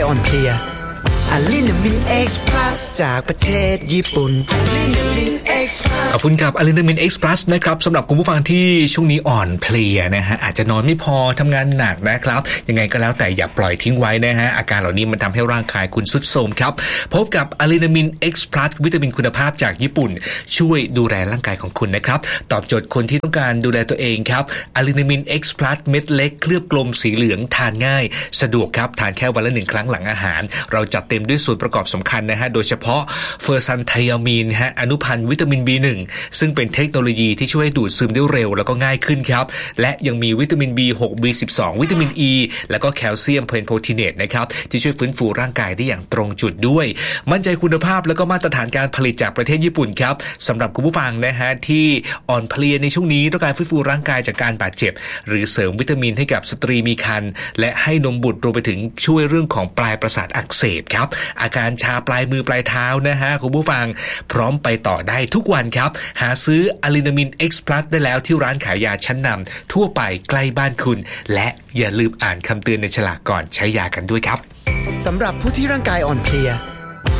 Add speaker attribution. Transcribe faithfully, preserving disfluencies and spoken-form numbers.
Speaker 1: อ่อนเพลียอะลินามิน X Plus จากประเทศญี่ปุ่นอะลินามิน X Plus
Speaker 2: ขอบคุณกับอะลินามิน X Plus นะครับสำหรับคุณผู้ฟังที่ช่วงนี้อ่อนเพลียนะฮะอาจจะนอนไม่พอทำงานหนักนะครับยังไงก็แล้วแต่อย่าปล่อยทิ้งไว้นะฮะอาการเหล่านี้มันทำให้ร่างกายคุณทรุดโทรมครับพบกับอะลินามิน X Plus วิตามินคุณภาพจากญี่ปุ่นช่วยดูแลร่างกายของคุณนะครับตอบโจทย์คนที่ต้องการดูแลตัวเองครับอะลินามิน X Plus เม็ดเล็กเคลือบกลมสีเหลืองทานง่ายสะดวกครับทานแค่วันละหนึ่งครั้งหลังอาหารเราจัดเต็มด้วยส่วนประกอบสำคัญนะฮะโดยเฉพาะเฟอร์ซันไทอามีนฮะอนุพันธ์วิตามิน บี หนึ่ง ซึ่งเป็นเทคโนโลยีที่ช่วยดูดซึมได้เร็วแล้วก็ง่ายขึ้นครับและยังมีวิตามิน บี หก บี สิบสอง วิตามิน E แล้วก็แคลเซียมเพนโพทิเนตนะครับที่ช่วยฟื้นฟูร่างกายได้อย่างตรงจุดด้วยมั่นใจคุณภาพแล้วก็มาตรฐานการผลิตจากประเทศญี่ปุ่นครับสำหรับคุณผู้ฟังนะฮะที่อ่อนเพลียในช่วงนี้ต้องการฟื้นฟูร่างกายจากการบาดเจ็บหรือเสริมวิตามินให้กับสตรีมีครรภ์และให้นมบุตรรวมไปถึงช่วยเรื่องของปลายประสาทอักเสบครับอาการชาปลายมือปลายเท้านะฮะคุณผู้ฟังพร้อมไปต่อได้ทุกวันครับหาซื้ออะลินามิน X Plus ได้แล้วที่ร้านขายยาชั้นนำทั่วไปใกล้บ้านคุณและอย่าลืมอ่านคำเตือนในฉลากก่อนใช้ยากันด้วยครับ
Speaker 1: สำหรับผู้ที่ร่างกายอ่อนเพลีย